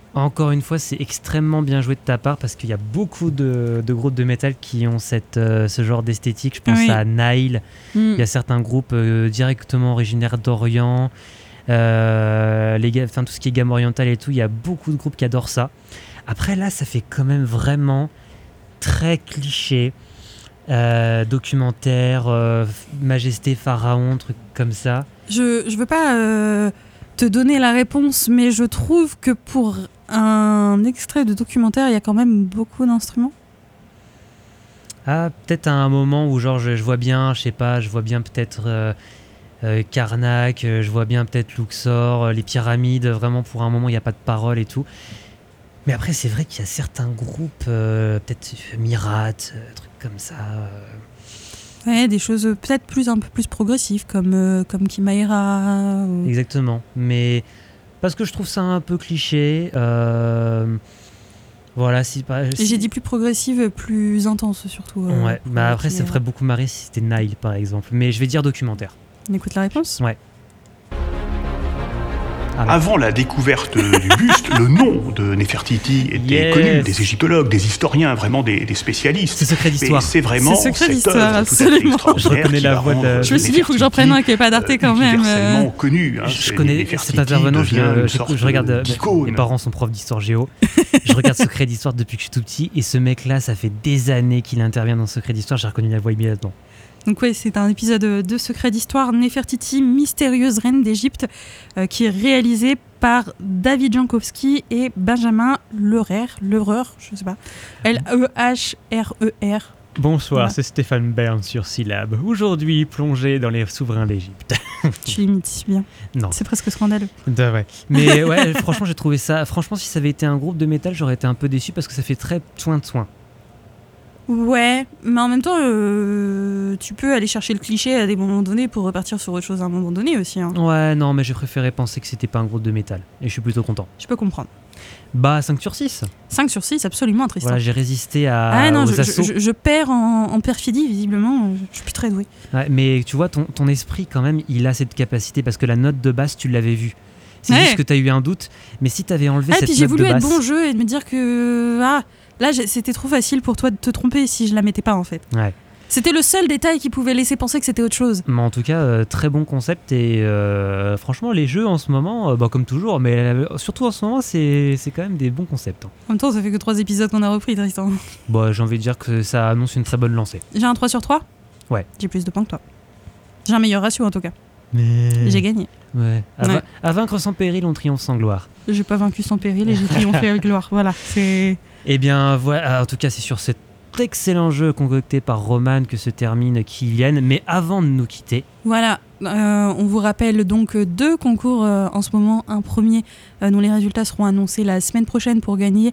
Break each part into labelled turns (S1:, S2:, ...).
S1: Encore une fois, c'est extrêmement bien joué de ta part parce qu'il y a beaucoup de groupes de métal qui ont ce genre d'esthétique. Je pense à Nile. Il y a certains groupes directement originaires d'Orient. Tout ce qui est gamme orientale et tout, il y a beaucoup de groupes qui adorent ça. Après là, ça fait quand même vraiment très cliché, documentaire, majesté, pharaon, truc comme ça.
S2: Je veux pas te donner la réponse, mais je trouve que pour un extrait de documentaire, il y a quand même beaucoup d'instruments.
S1: Ah, peut-être à un moment où genre je vois bien, je sais pas, je vois bien peut-être Karnak, je vois bien peut-être Luxor, les pyramides, vraiment pour un moment il n'y a pas de parole et tout. Mais après c'est vrai qu'il y a certains groupes, peut-être Mirat, trucs comme ça.
S2: Ouais, des choses peut-être un peu plus progressives comme Kimaira.
S1: Exactement, mais parce que je trouve ça un peu cliché. Voilà,
S2: Et j'ai dit plus progressive, plus intense surtout.
S1: Ouais, bah après ça ferait beaucoup marrer si c'était Nile par exemple, mais je vais dire documentaire.
S2: On écoute la réponse ?
S1: Ouais.
S3: Avant la découverte du buste, le nom de Néfertiti était connu des égyptologues, des historiens, vraiment des spécialistes.
S1: C'est secret d'histoire.
S3: Et c'est vraiment cette œuvre
S2: absolument.
S3: tout à fait
S1: Je reconnais la voix de...
S2: Je me suis dit, il faut que j'en prenne un qui n'est pas d'Arte quand même.
S3: Universellement connu.
S1: Je connais cet intervenant, je regarde... Mes parents sont profs d'histoire géo. Je regarde Secret d'histoire depuis que je suis tout petit. Et ce mec-là, ça fait des années qu'il intervient dans Secret d'histoire. J'ai reconnu la voix immédiatement.
S2: Donc ouais, c'est un épisode de Secret d'Histoire, Néfertiti, mystérieuse reine d'Égypte, qui est réalisé par David Jankowski et Benjamin Lehrer, je sais pas, Lehrer.
S1: Bonsoir, voilà. C'est Stéphane Bern sur Syllab. Aujourd'hui, plongé dans les souverains d'Égypte.
S2: Tu l'imites si bien.
S1: Non.
S2: C'est presque scandaleux.
S1: Ouais. Mais ouais, franchement, j'ai trouvé ça... Franchement, si ça avait été un groupe de métal, j'aurais été un peu déçu parce que ça fait très soin de soin.
S2: Ouais, mais en même temps, tu peux aller chercher le cliché à des moments donnés pour repartir sur autre chose à un moment donné aussi. Hein.
S1: Ouais, non, mais j'ai préféré penser que c'était pas un groupe de métal. Et je suis plutôt content.
S2: Je peux comprendre.
S1: Bah, 5 sur 6.
S2: 5 sur 6, absolument, Tristan.
S1: Voilà, j'ai résisté aux assauts.
S2: Je perds en perfidie, visiblement. Je suis plus très doué.
S1: Ouais, mais tu vois, ton esprit, quand même, il a cette capacité parce que la note de basse, tu l'avais vue. C'est juste que tu as eu un doute. Mais si tu avais enlevé cette note de basse...
S2: Et puis j'ai voulu être bon jeu et me dire que... Là, c'était trop facile pour toi de te tromper si je la mettais pas, en fait.
S1: Ouais.
S2: C'était le seul détail qui pouvait laisser penser que c'était autre chose.
S1: Mais en tout cas, très bon concept. Et franchement, les jeux en ce moment, comme toujours, mais surtout en ce moment, c'est quand même des bons concepts. Hein.
S2: En même temps, ça fait que 3 épisodes qu'on a repris, Tristan.
S1: Bah, j'ai envie de dire que ça annonce une très bonne lancée.
S2: J'ai un 3 sur 3 ?
S1: Ouais.
S2: J'ai plus de points que toi. J'ai un meilleur ratio, en tout cas.
S1: Mais...
S2: J'ai gagné.
S1: Ouais. À vaincre sans péril, on triomphe sans gloire.
S2: J'ai pas vaincu sans péril et j'ai triomphé avec gloire. Voilà, c'est...
S1: Eh bien, voilà. En tout cas, c'est sur cet excellent jeu concocté par Roman que se termine Kylian. Mais avant de nous quitter...
S2: Voilà, on vous rappelle donc 2 concours en ce moment. Un premier, dont les résultats seront annoncés la semaine prochaine pour gagner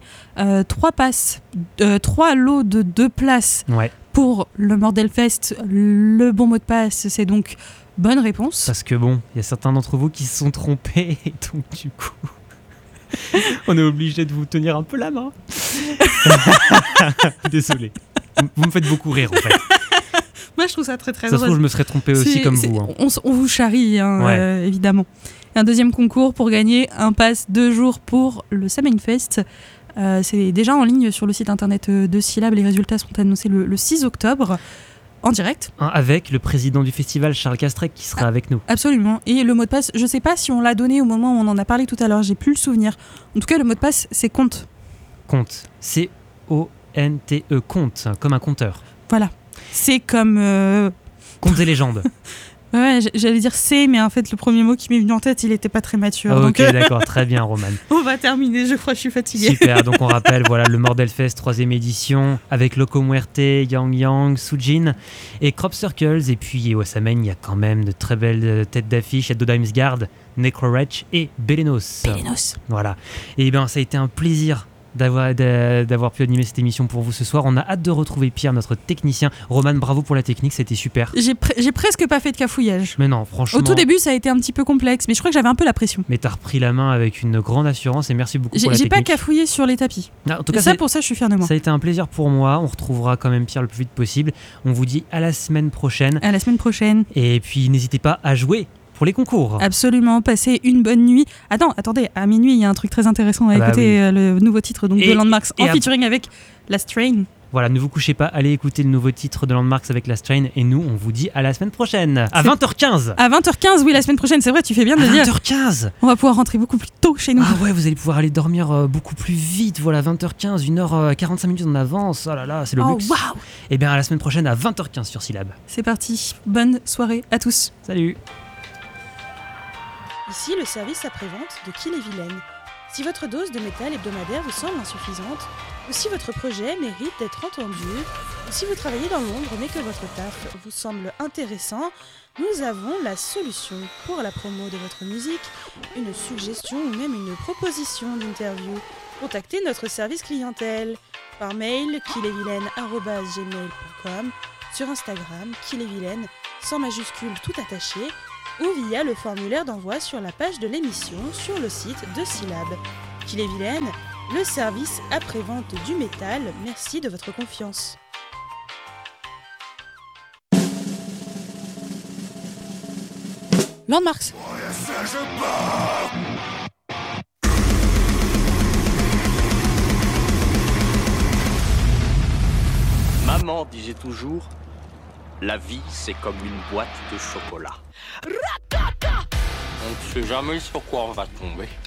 S2: 3 lots de 2 places pour le Mordelfest. Le bon mot de passe, c'est donc bonne réponse.
S1: Parce que bon, il y a certains d'entre vous qui se sont trompés et donc du coup... On est obligé de vous tenir un peu la main. Désolé. Vous me faites beaucoup rire en fait.
S2: Moi je trouve ça très très
S1: drôle. Ça se trouve je me serais trompé aussi comme vous. Hein.
S2: On vous charrie évidemment. Et un deuxième concours pour gagner un pass 2 jours pour le Samhain Fest. C'est déjà en ligne sur le site internet de Syllab. Les résultats sont annoncés le 6 octobre. En direct.
S1: Avec le président du festival, Charles Castrec, qui sera avec nous.
S2: Absolument. Et le mot de passe, je ne sais pas si on l'a donné au moment où on en a parlé tout à l'heure, j'ai plus le souvenir. En tout cas, le mot de passe, c'est compte.
S1: Compte. C-O-N-T-E, compte, comme un compteur.
S2: Voilà. C'est comme...
S1: Contes et légendes.
S2: Ouais, j'allais dire c'est, mais en fait, le premier mot qui m'est venu en tête, il n'était pas très mature.
S1: Ah,
S2: donc...
S1: ok, d'accord, très bien, Roman.
S2: On va terminer, je crois, je suis fatiguée.
S1: Super, donc on rappelle, voilà, le Mordelfest 3e édition, avec Loco Muerte, Yang Yang, Sujin et Crop Circles. Et puis au Samhain, il y a quand même de très belles têtes d'affiche. Il y a Dodheimsgard, Necrowretch et Belenos. Voilà. Et bien, ça a été un plaisir d'avoir pu animer cette émission pour vous ce soir. On a hâte de retrouver Pierre, notre technicien. Roman, bravo pour la technique, c'était super.
S2: J'ai presque pas fait de cafouillage.
S1: Mais non, franchement...
S2: Au tout début, ça a été un petit peu complexe, mais je crois que j'avais un peu la pression.
S1: Mais t'as repris la main avec une grande assurance et merci beaucoup pour la technique.
S2: J'ai pas cafouillé sur les tapis.
S1: En tout cas,
S2: pour ça, je suis fière de moi.
S1: Ça a été un plaisir pour moi. On retrouvera quand même Pierre le plus vite possible. On vous dit à la semaine prochaine.
S2: À la semaine prochaine.
S1: Et puis, n'hésitez pas à jouer pour les concours.
S2: Absolument, passez une bonne nuit. Attendez, à minuit, il y a un truc très intéressant à écouter, le nouveau titre donc, de Landmarks en featuring avec Last Train.
S1: Voilà, ne vous couchez pas, allez écouter le nouveau titre de Landmarks avec Last Train et nous, on vous dit à la semaine prochaine, à 20h15.
S2: À 20h15, oui, la semaine prochaine, c'est vrai, tu fais bien de le dire.
S1: 20h15.
S2: On va pouvoir rentrer beaucoup plus tôt chez nous.
S1: Ah ouais, vous allez pouvoir aller dormir beaucoup plus vite, voilà, 20h15, 1h45 minutes en avance, oh là là, c'est le luxe.
S2: Waouh.
S1: Et bien à la semaine prochaine à 20h15 sur Syllab.
S2: C'est parti, bonne soirée à tous.
S1: Salut.
S4: Ici le service après-vente de Kiel-et-Vilaine. Si votre dose de métal hebdomadaire vous semble insuffisante, ou si votre projet mérite d'être entendu, ou si vous travaillez dans l'ombre mais que votre taf vous semble intéressant, nous avons la solution pour la promo de votre musique, une suggestion ou même une proposition d'interview. Contactez notre service clientèle par mail kielevilaine@gmail.com, sur Instagram kielevilaine sans majuscule tout attaché, ou via le formulaire d'envoi sur la page de l'émission sur le site de Syllab. Kiel-et-Vilaine, le service après-vente du métal, merci de votre confiance.
S2: Landmarks.
S5: Maman disait toujours, la vie c'est comme une boîte de chocolat. On ne sait jamais sur quoi on va tomber.